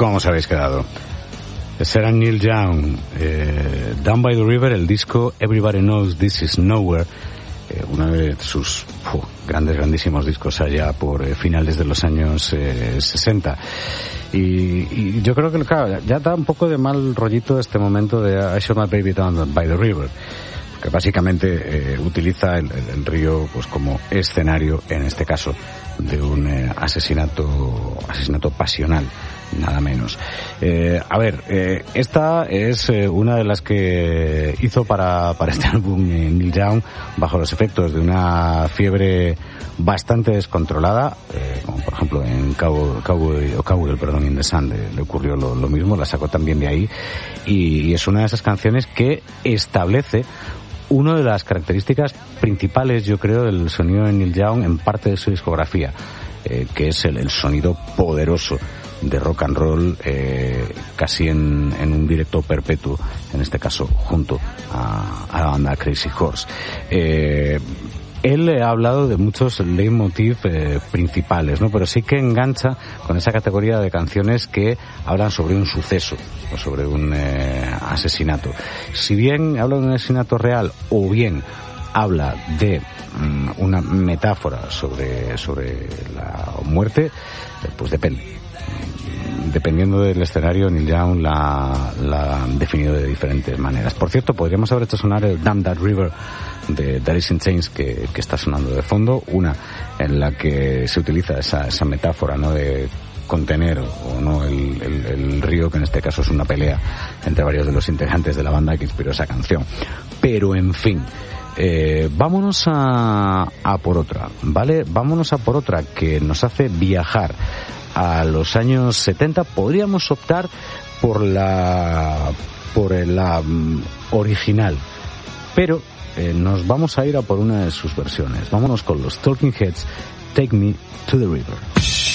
¿Cómo os habéis quedado? Será Neil Young, Down by the River, el disco Everybody Knows This Is Nowhere, uno de sus grandísimos discos allá por finales de los años 60. Y yo creo que, claro, ya da un poco de mal rollito este momento de I Shot My Baby Down by the River, que básicamente utiliza el río pues como escenario, en este caso, de un asesinato pasional, nada menos. Esta es una de las que hizo para este álbum Neil Young, bajo los efectos de una fiebre bastante descontrolada, como por ejemplo en Cowgirl in the Sun le ocurrió lo mismo, la sacó también de ahí, y es una de esas canciones que establece una de las características principales, yo creo, del sonido de Neil Young en parte de su discografía, que es el sonido poderoso de rock and roll, casi en un directo perpetuo, en este caso junto a la banda Crazy Horse. Él ha hablado de muchos leitmotiv principales, ¿no? Pero sí que engancha con esa categoría de canciones que hablan sobre un suceso o sobre un asesinato. Si bien habla de un asesinato real o bien habla de una metáfora sobre la muerte, pues depende. Dependiendo del escenario, Neil Young la ha definido de diferentes maneras. Por cierto, podríamos haber hecho sonar el Damn That River de Alice in Chains que está sonando de fondo, una en la que se utiliza esa metáfora, ¿no?, de contener o no el río, que en este caso es una pelea entre varios de los integrantes de la banda que inspiró esa canción. Pero en fin, vámonos a por otra, ¿vale? Vámonos a por otra que nos hace viajar a los años 70. Podríamos optar por la original, pero nos vamos a ir a por una de sus versiones. Vámonos con los Talking Heads, Take Me to the River.